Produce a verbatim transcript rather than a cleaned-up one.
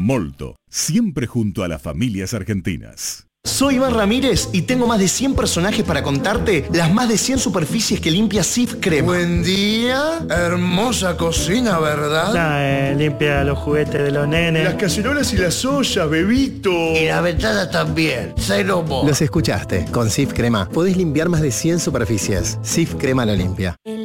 Molto, siempre junto a las familias argentinas. Soy Iván Ramírez y tengo más de cien personajes para contarte las más de cien superficies que limpia Cif Crema. Buen día, hermosa cocina, ¿verdad? Nah, eh, limpia los juguetes de los nenes. Las cacerolas y las ollas, bebito. Y la ventana también, cero mo. Los escuchaste, con Cif Crema podés limpiar más de cien superficies. Cif Crema lo limpia. El